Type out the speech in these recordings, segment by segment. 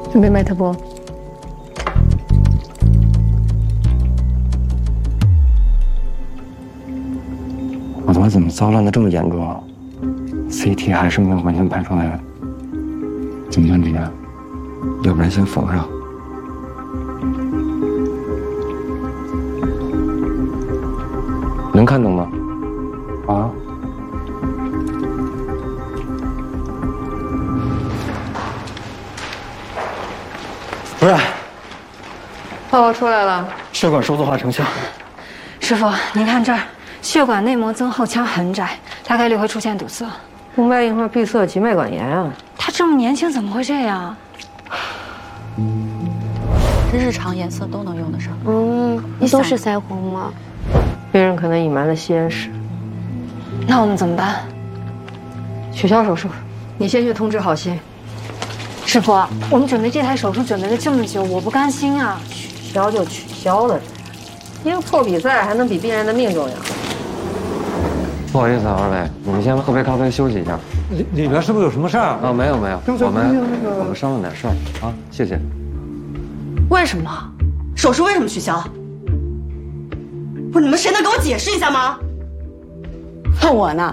准备脉特波。 我他妈怎么糟烂的这么严重啊 ？CT 还是没有完全排出来，怎么办这样？要不然先缝上。能看懂吗？啊？不是， 报告出来了， 血管收缩化成像。 师傅，您看这儿，血管内膜增厚腔很窄，大概率会出现堵塞。 动脉硬化闭塞，急脉管炎啊！ 他这么年轻，怎么会这样？ 日常颜色都能用得上。 都是腮红吗？ 病人可能隐瞒了吸烟史。 那我们怎么办？ 取消手术，你先去通知郝鑫。 师傅，我们准备这台手术准备了这么久，我不甘心啊！ 取消就取消了，一个破比赛还能比病人的命重要？ 不好意思啊，二位，你们先喝杯咖啡休息一下。 里边是不是有什么事儿啊？ 啊，没有，我们商量点事儿啊，谢谢。 为什么？手术为什么取消？不是你们谁能给我解释一下吗？ 问我呢？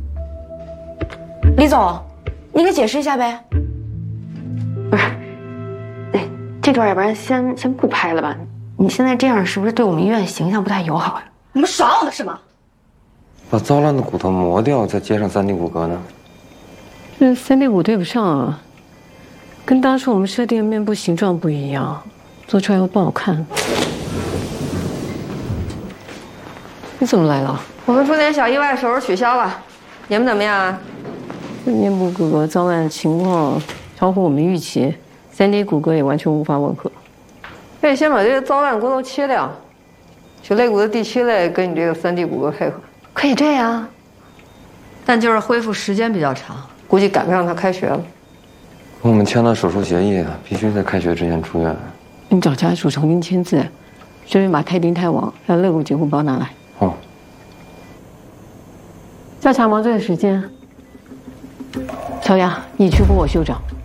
李总，你给解释一下呗。不是，这段要不然先不拍了吧？你现在这样是不是对我们医院形象不太友好呀？ 你们耍我呢是吗？ 把糟烂的骨头磨掉，再接上3D 骨骼呢？ 这3D 骨对不上啊，跟当初我们设定的面部形状不一样，做出来又不好看。你怎么来了？我们出点小意外，手术取消了。你们怎么样啊？面部骨骼糟烂的情况超乎我们预期，3D 骨骼也完全无法吻合。可以先把这个糟烂骨头切掉，取肋骨的第7类跟你这个3D 骨骼配合。 可以这样， 但就是恢复时间比较长，估计赶不上他开学了。 我们签了手术协议，必须在开学之前出院。 你找家属重新签字，顺便把钛钉钛网还有肋骨截骨包拿来。 哦。 加强麻醉的时间。小雅，你去扶我休长。